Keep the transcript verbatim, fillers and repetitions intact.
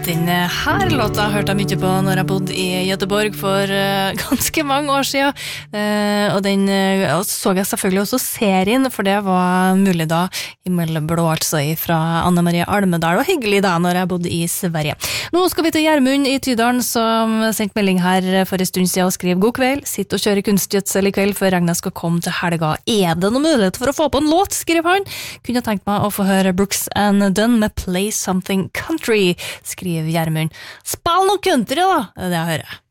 denne her låta hørte jeg mye på når jeg bodde i Göteborg for uh, ganske mange år siden. Uh, og den uh, så jeg selvfølgelig også serien, for det var mulig da, Himmelblå altså fra Anne Marie Almedal, og hyggelig da når jeg bodde i Sverige. Nå skal vi til Gjermund i Tydalen, som sendte melding her for en stund siden og skriver god kveld, sitt og kjøre kunstgjødsel i kveld før regnet skal komme til helga. Er det noen mulighet for å få på en låt, skriver han. Kunne tenkt meg å få høre Brooks and Dunn med Play Something Country, skriver Gjermund. Spill noe country da, det er det jeg hører.